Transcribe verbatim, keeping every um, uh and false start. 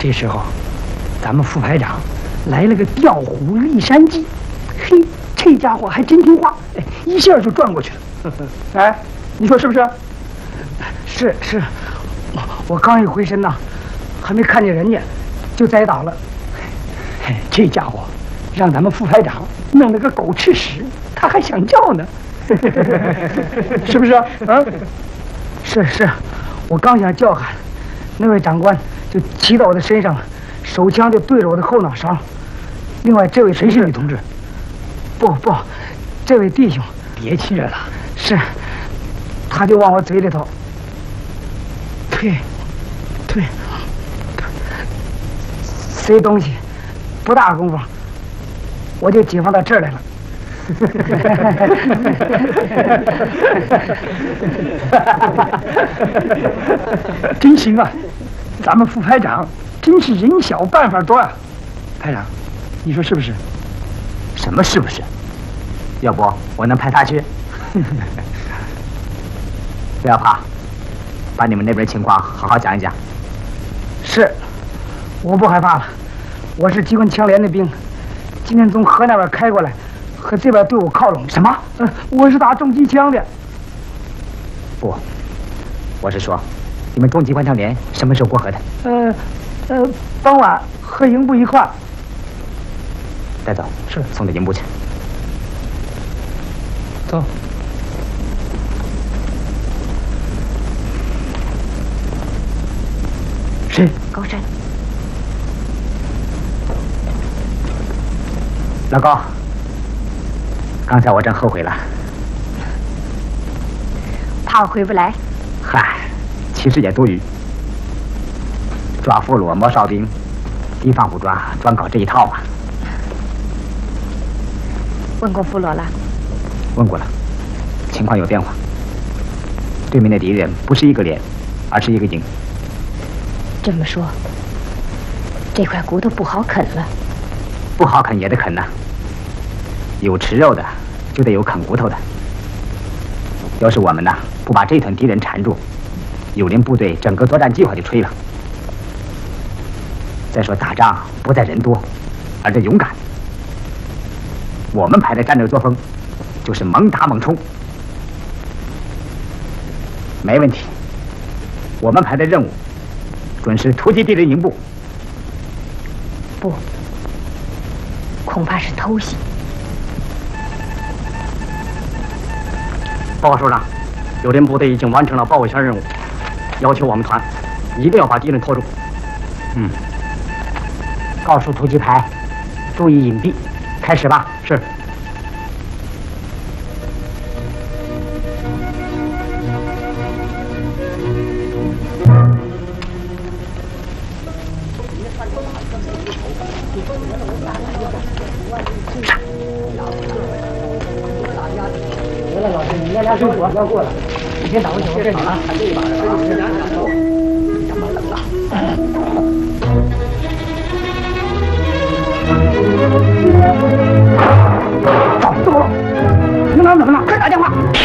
这时候，咱们副排长来了个调虎离山计，嘿，这家伙还真听话，哎，一下就转过去了。哎，你说是不是？是是，我我刚一回身呐，还没看见人家，就栽倒了。嘿，这家伙让咱们副排长弄了个狗吃屎，他还想叫呢，是不是？啊，是是，我刚想叫喊，那位长官就骑到我的身上了，手枪就对着我的后脑勺。另外，这位谁是女同志？不不，这位弟兄，别气了。是，他就往我嘴里头推推塞东西，不大功夫，我就解放到这儿来了。真行啊！咱们副排长真是人小办法多啊！排长，你说是不是？ 什么是不是？要不我能派他去？不要怕，把你们那边情况好好讲一讲。 是，我不害怕了。我是机关枪连的兵，今天从河那边开过来，和这边队伍靠拢。什么？呃，我是打重机枪的。 不，我是说，你们中机关枪连什么时候过河的？ 呃，呃，傍晚和营部一块儿。 带走，是送到营部去。 走。谁？ 高山。 老高，刚才我真后悔了。 怕我回不来？ 嗨，其实也多余。抓俘虏、摸哨兵，敌方不抓，专搞这一套啊。 问过俘虏了？ 问过了，情况有变化。对面的敌人不是一个连，而是一个营。 这么说，这块骨头不好啃了。 不好啃也得啃呐、啊。有吃肉的，就得有啃骨头的。要是我们呐不把这团敌人缠住，友邻部队整个作战计划就吹了。再说打仗不在人多，而在勇敢。我们排的战略作风就是猛打猛冲。没问题，我们排的任务准是突击敌人营部。 不，恐怕是偷袭。 报告首长，友邻部队已经完成了包围圈任务，要求我们团一定要把敌人拖住。 嗯，告诉突击排注意隐蔽，开始吧。 是。 来，老师，你那俩水果要过了，你先打个酒，这里啊，看这一把的啊，这两两头，这么冷啊！早走了，营长怎么了？快打电话！